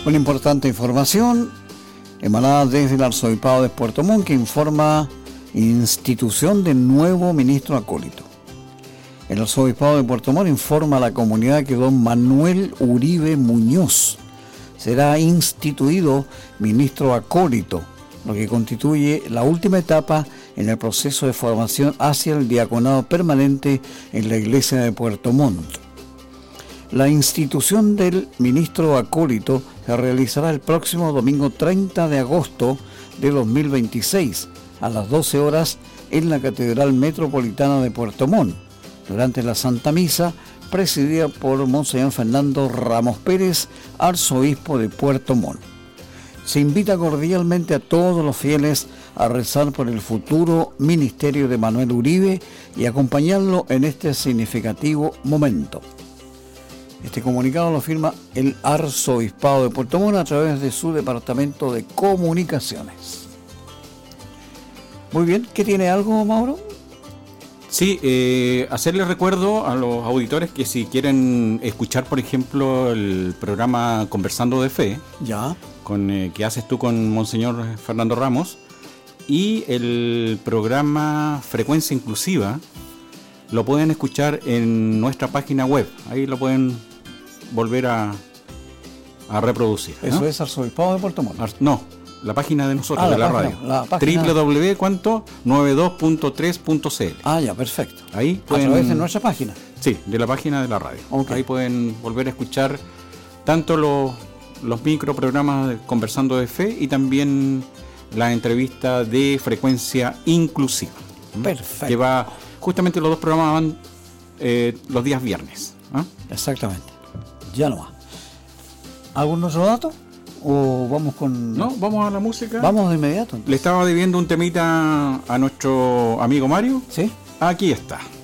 Una importante información emanada desde el Arzobispado de Puerto Montt, que informa institución de nuevo ministro acólito. El Arzobispado de Puerto Montt informa a la comunidad que don Manuel Uribe Muñoz será instituido ministro acólito, lo que constituye la última etapa en el proceso de formación hacia el diaconado permanente en la iglesia de Puerto Montt. La institución del ministro acólito se realizará el próximo domingo 30 de agosto de 2026 a las 12 horas en la Catedral Metropolitana de Puerto Montt, durante la Santa Misa presidida por Monseñor Fernando Ramos Pérez, arzobispo de Puerto Montt. Se invita cordialmente a todos los fieles a rezar por el futuro ministerio de Manuel Uribe y acompañarlo en este significativo momento. Este comunicado lo firma el Arzobispado de Puerto Montt a través de su Departamento de Comunicaciones. Muy bien, ¿qué tiene algo, Mauro? Sí, hacerle recuerdo a los auditores que si quieren escuchar, por ejemplo, el programa Conversando de Fe, ya, que haces tú con Monseñor Fernando Ramos, y el programa Frecuencia Inclusiva, lo pueden escuchar en nuestra página web. Ahí lo pueden volver a reproducir, ¿no? Eso es Arzobispado de Puerto Montt. No, la página de nosotros, de la radio. www.92.3.cl. Ah, ya, perfecto. Ahí pueden, a través de nuestra página. Sí, de la página de la radio. Okay. Ahí pueden volver a escuchar tanto los microprogramas de Conversando de Fe y también la entrevista de Frecuencia Inclusiva. Perfecto. Que va, justamente los dos programas van los días viernes. ¿Ah? Exactamente. Ya no va. ¿Algún otro dato? ¿O vamos con...? No, vamos a la música. Vamos de inmediato. Le estaba debiendo un temita a nuestro amigo Mario. Sí. Aquí está.